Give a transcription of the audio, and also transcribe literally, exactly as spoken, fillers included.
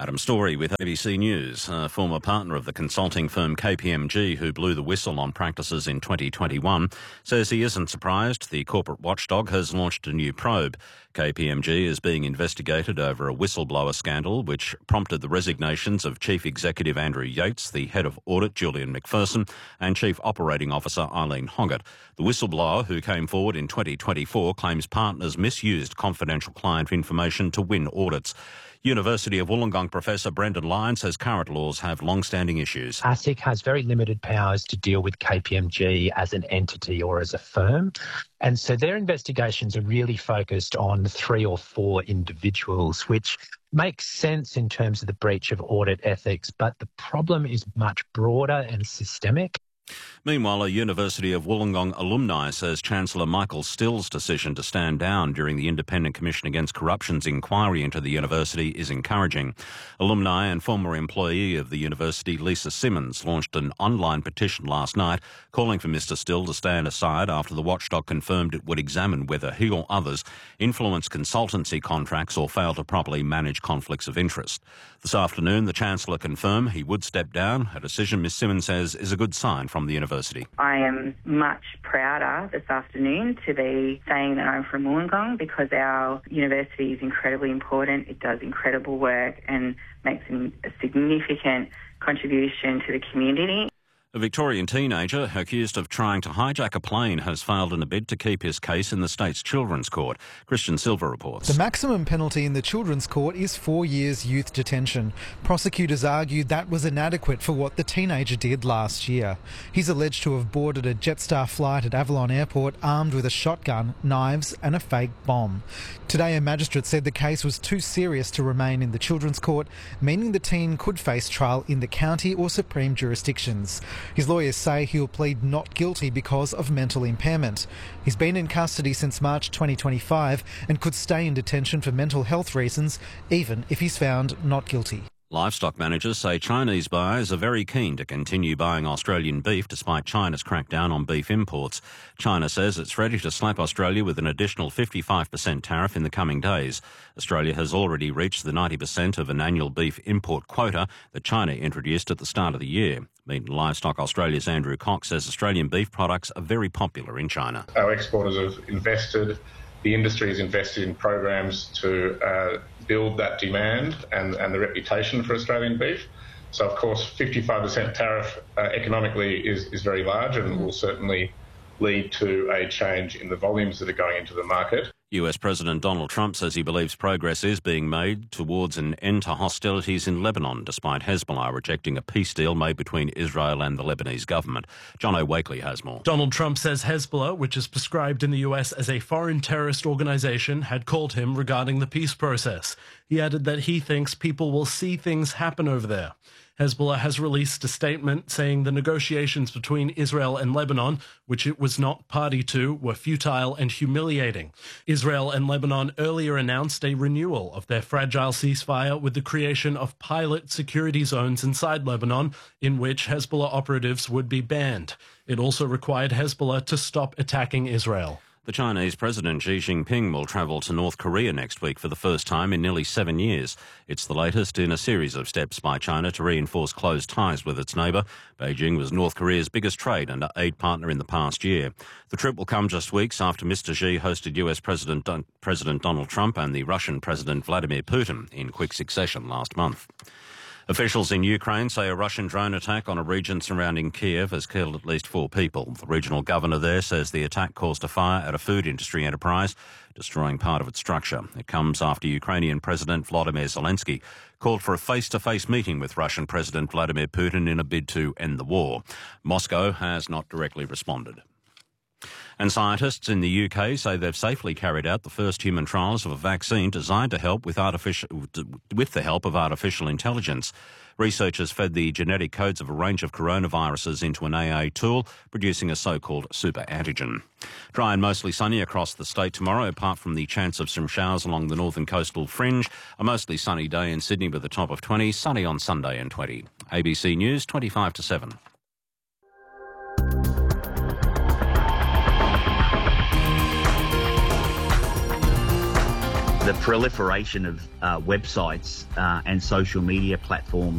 Adam Story with A B C News. A former partner of the consulting firm K P M G, who blew the whistle on practices in twenty twenty-one, says he isn't surprised the corporate watchdog has launched a new probe. K P M G is being investigated over a whistleblower scandal which prompted the resignations of Chief Executive Andrew Yates, the Head of Audit Julian McPherson and Chief Operating Officer Eileen Hoggett. The whistleblower, who came forward in twenty twenty-four, claims partners misused confidential client information to win audits. University of Wollongong Professor Brendan Lyon says current laws have long-standing issues. ASIC has very limited powers to deal with K P M G as an entity or as a firm. And so their investigations are really focused on three or four individuals, which makes sense in terms of the breach of audit ethics. But the problem is much broader and systemic. Meanwhile, a University of Wollongong alumni says Chancellor Michael Still's decision to stand down during the Independent Commission Against Corruption's inquiry into the university is encouraging. Alumni and former employee of the university, Lisa Simmons, launched an online petition last night calling for Mr Still to stand aside after the watchdog confirmed it would examine whether he or others influenced consultancy contracts or failed to properly manage conflicts of interest. This afternoon, the Chancellor confirmed he would step down, a decision Miz Simmons says is a good sign from the university. I am much prouder this afternoon to be saying that I'm from Wollongong because our university is incredibly important. It does incredible work and makes a significant contribution to the community. A Victorian teenager accused of trying to hijack a plane has failed in a bid to keep his case in the state's Children's Court. Christian Silver reports. The maximum penalty in the Children's Court is four years youth detention. Prosecutors argued that was inadequate for what the teenager did last year. He's alleged to have boarded a Jetstar flight at Avalon Airport armed with a shotgun, knives and a fake bomb. Today, a magistrate said the case was too serious to remain in the Children's Court, meaning the teen could face trial in the county or Supreme jurisdictions. His lawyers say he'll plead not guilty because of mental impairment. He's been in custody since March twenty twenty-five and could stay in detention for mental health reasons, even if he's found not guilty. Livestock managers say Chinese buyers are very keen to continue buying Australian beef despite China's crackdown on beef imports. China says it's ready to slap Australia with an additional fifty-five percent tariff in the coming days. Australia has already reached the ninety percent of an annual beef import quota that China introduced at the start of the year. Meat and Livestock Australia's Andrew Cox says Australian beef products are very popular in China. Our exporters have invested, the industry has invested in programs to uh, build that demand and, and the reputation for Australian beef. So, of course, fifty-five percent tariff uh, economically is, is very large and will certainly lead to a change in the volumes that are going into the market. U S President Donald Trump says he believes progress is being made towards an end to hostilities in Lebanon, despite Hezbollah rejecting a peace deal made between Israel and the Lebanese government. John O'Wakely has more. Donald Trump says Hezbollah, which is prescribed in the U S as a foreign terrorist organization, had called him regarding the peace process. He added that he thinks people will see things happen over there. Hezbollah has released a statement saying the negotiations between Israel and Lebanon, which it was not party to, were futile and humiliating. Israel and Lebanon earlier announced a renewal of their fragile ceasefire with the creation of pilot security zones inside Lebanon, in which Hezbollah operatives would be banned. It also required Hezbollah to stop attacking Israel. The Chinese President Xi Jinping will travel to North Korea next week for the first time in nearly seven years. It's the latest in a series of steps by China to reinforce close ties with its neighbour. Beijing was North Korea's biggest trade and aid partner in the past year. The trip will come just weeks after Mister Xi hosted U S President, Don- President Donald Trump and the Russian President Vladimir Putin in quick succession last month. Officials in Ukraine say a Russian drone attack on a region surrounding Kiev has killed at least four people. The regional governor there says the attack caused a fire at a food industry enterprise, destroying part of its structure. It comes after Ukrainian President Volodymyr Zelensky called for a face-to-face meeting with Russian President Vladimir Putin in a bid to end the war. Moscow has not directly responded. And scientists in the U K say they've safely carried out the first human trials of a vaccine designed to help with artificial, with the help of artificial intelligence. Researchers fed the genetic codes of a range of coronaviruses into an A I tool, producing a so-called super antigen. Dry and mostly sunny across the state tomorrow, apart from the chance of some showers along the northern coastal fringe. A mostly sunny day in Sydney with a top of twenty, sunny on Sunday and twenty. A B C News, twenty-five to seven. The proliferation of uh, websites uh, and social media platforms